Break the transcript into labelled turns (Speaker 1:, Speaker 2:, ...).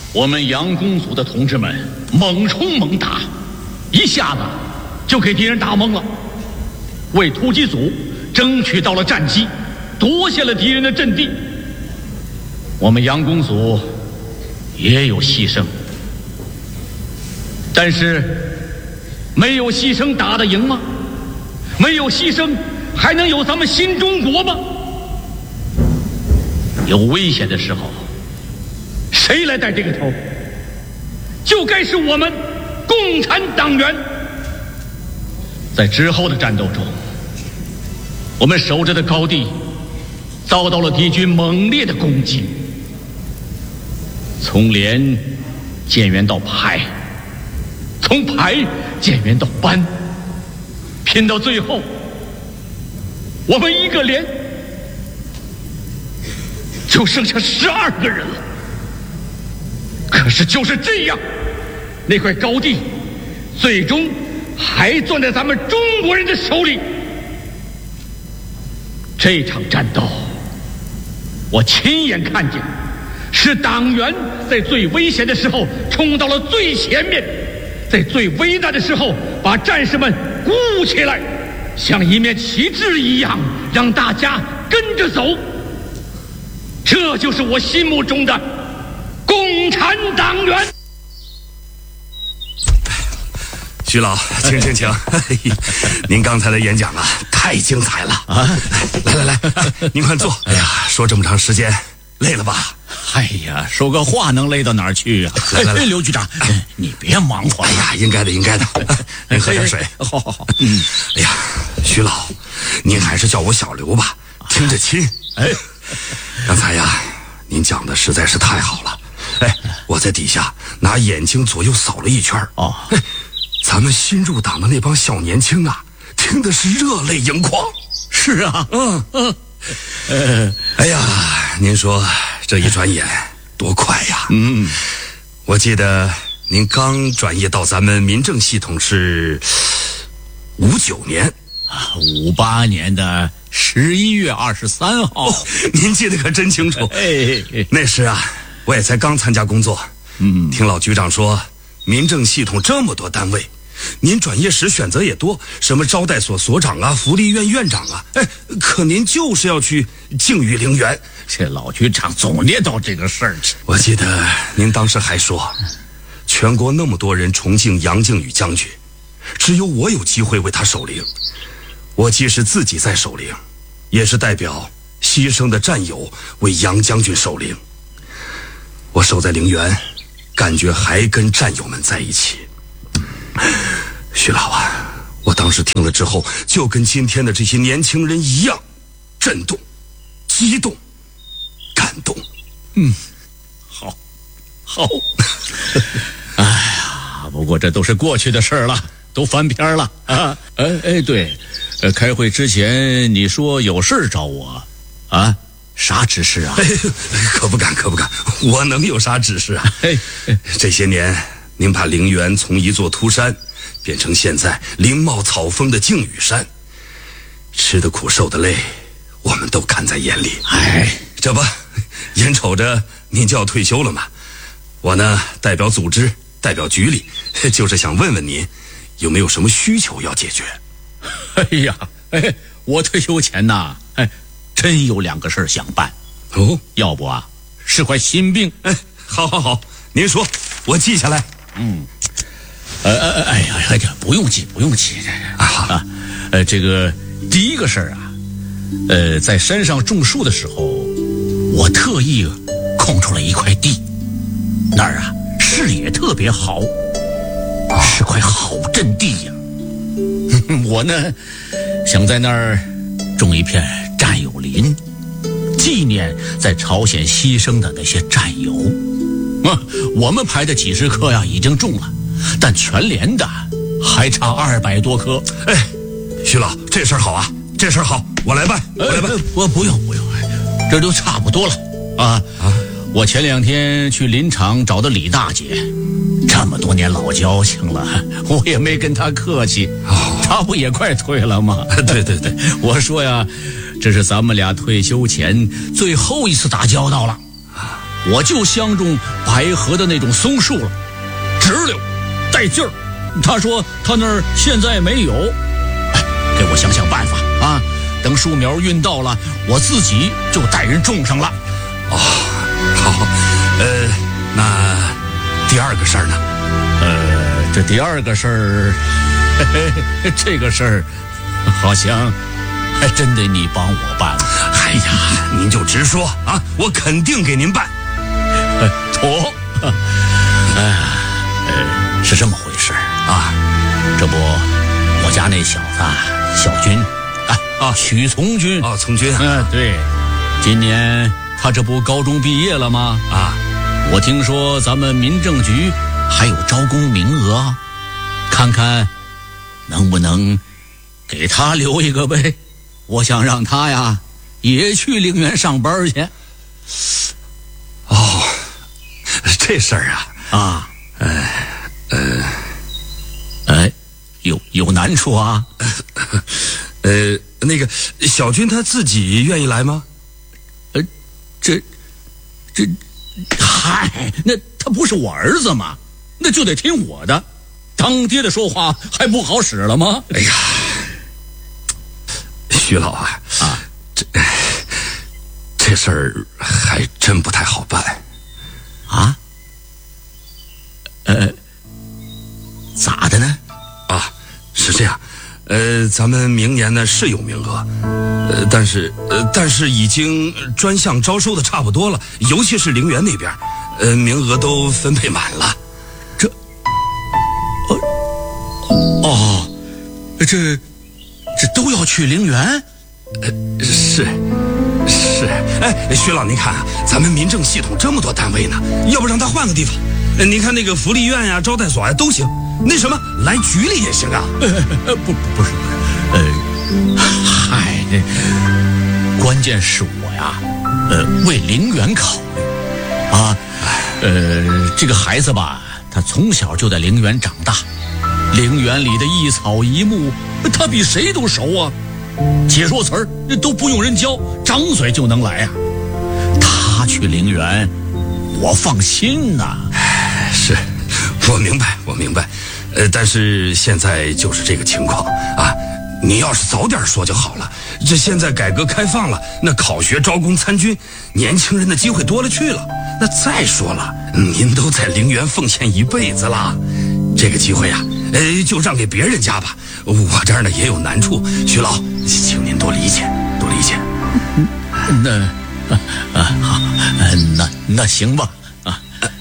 Speaker 1: 我们杨公组的同志们猛冲猛打，一下子就给敌人打懵了，为突击组争取到了战机，夺下了敌人的阵地。我们杨公组也有牺牲，但是没有牺牲打得赢吗？没有牺牲还能有咱们新中国吗？有危险的时候谁来带这个头？就该是我们共产党员。在之后的战斗中，我们守着的高地遭到了敌军猛烈的攻击，从连减员到排，从排减员到班，拼到最后，我们一个连就剩下12个人了。可是就是这样，那块高地最终还攥在咱们中国人的手里。这场战斗我亲眼看见，是党员在最危险的时候冲到了最前面，在最危难的时候把战士们鼓舞起来，像一面旗帜一样让大家跟着走。这就是我心目中的共产党员。
Speaker 2: 徐老，请，您刚才的演讲啊，太精彩了啊！来，您快坐。哎呀，说这么长时间，累了吧？
Speaker 3: 哎呀，说个话能累到哪儿去啊？
Speaker 2: 来，
Speaker 3: 刘局长，你别忙活了。
Speaker 2: 哎呀，应该的。您喝点水。
Speaker 3: 好。
Speaker 2: 哎呀，徐老，您还是叫我小刘吧，听着亲。哎，刚才呀，您讲的实在是太好了。哎，我在底下拿眼睛左右扫了一圈。哦，咱们新入党的那帮小年轻啊，听的是热泪盈眶。
Speaker 3: 是啊，
Speaker 2: 哎呀，您说这一转眼多快呀！我记得您刚转业到咱们民政系统是59年
Speaker 3: ，58年的11月23号。
Speaker 2: 您记得可真清楚。那时啊，我也才刚参加工作。听老局长说，民政系统这么多单位，您转业时选择也多，什么招待所所长啊，福利院院长啊，可您就是要去靖宇陵园。
Speaker 3: 这老局长总念叨这个事儿去。
Speaker 2: 我记得您当时还说，全国那么多人崇敬杨靖宇将军，只有我有机会为他守灵。我既是自己在守灵，也是代表牺牲的战友为杨将军守灵。我守在陵园，感觉还跟战友们在一起。徐老啊，我当时听了之后，就跟今天的这些年轻人一样，震动、激动、感动。
Speaker 3: 好。哎呀，不过这都是过去的事儿了，都翻篇了啊。对，开会之前你说有事找我啊？啥指示啊？
Speaker 2: 可不敢，我能有啥指示啊？这些年您把陵园从一座秃山变成现在林茂草丰的靖宇山，吃的苦受的累我们都看在眼里。这不眼瞅着您就要退休了嘛，我呢代表组织代表局里，就是想问问您有没有什么需求要解决。
Speaker 3: 我退休前呐，真有2个事儿想办。要不啊是块心病。
Speaker 2: 好，您说我记下来。
Speaker 3: 不用记啊。这个第一个事儿啊，在山上种树的时候，我特意空出了一块地，那儿啊视野特别好，是块好阵地呀。我呢想在那儿种一片战友林，纪念在朝鲜牺牲的那些战友。我们排的几十棵呀已经种了，但全连的还差200多棵。
Speaker 2: 徐老，这事儿好啊，这事儿好，我来办。
Speaker 3: 不用，这都差不多了啊。我前2天去林场找的李大姐，这么多年老交情了，我也没跟她客气。她不也快退了吗？
Speaker 2: 对，
Speaker 3: 我说呀，这是咱们俩退休前最后一次打交道了。 我就相中白河的那种松树了，直溜带劲儿。他说他那儿现在没有，给我想想办法啊！等树苗运到了，我自己就带人种上了。
Speaker 2: 哦，好，那第二个事儿呢？
Speaker 3: 这第二个事儿，这个事儿好像还真得你帮我办。
Speaker 2: 哎呀，您就直说啊，我肯定给您办。
Speaker 3: 妥。是这么回事啊，这不，我家那小子小军许从军
Speaker 2: 从军
Speaker 3: 对，今年他这不高中毕业了吗？我听说咱们民政局还有招工名额，看看能不能给他留一个呗。我想让他呀也去陵园上班去。
Speaker 2: 哦，这事儿啊
Speaker 3: 有难处啊？
Speaker 2: 那个小军他自己愿意来吗？
Speaker 3: 嗨，那他不是我儿子吗？那就得听我的，当爹的说话还不好使了吗？
Speaker 2: 哎呀，徐老这事儿还真不太好办
Speaker 3: 啊。咋的呢？
Speaker 2: 是这样，咱们明年呢是有名额，但是已经专项招收的差不多了，尤其是陵园那边，名额都分配满了。这都要去陵园？是，哎，徐老您看啊，咱们民政系统这么多单位呢，要不让他换个地方？您看那个福利院呀、招待所呀都行，那什么来局里也行啊。
Speaker 3: 不是，嗨，关键是我呀，为陵园考虑啊。这个孩子吧，他从小就在陵园长大，陵园里的一草一木，他比谁都熟啊。解说词儿都不用人教，张嘴就能来啊。他去陵园，我放心呐。
Speaker 2: 是，我明白，但是现在就是这个情况啊。你要是早点说就好了。这现在改革开放了，那考学招工参军，年轻人的机会多了去了。那再说了，您都在陵园奉献一辈子了，这个机会啊，就让给别人家吧。我这儿呢也有难处，徐老，请您多理解。
Speaker 3: 好，那行吧。